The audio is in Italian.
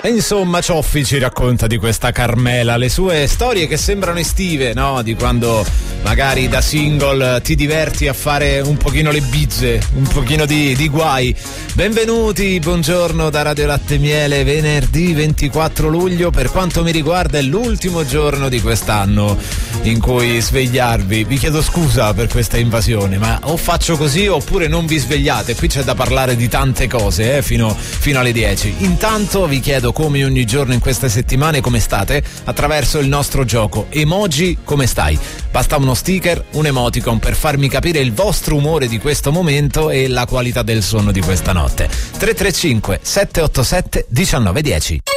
E insomma, Cioffi ci racconta di questa Carmela, le sue storie che sembrano estive, no? Di quando magari da single ti diverti a fare un pochino le bizze, un pochino di guai. Benvenuti, buongiorno da Radio Latte Miele, venerdì 24 luglio. Per quanto mi riguarda è l'ultimo giorno di quest'anno in cui svegliarvi. Vi chiedo scusa per questa invasione, ma o faccio così oppure non vi svegliate. Qui c'è da parlare di tante cose, fino alle 10. Intanto vi chiedo, come ogni giorno in queste settimane, come state attraverso il nostro gioco Emoji come stai. Basta uno sticker, un emoticon per farmi capire il vostro umore di questo momento e la qualità del sonno di questa notte. 335 787 1910.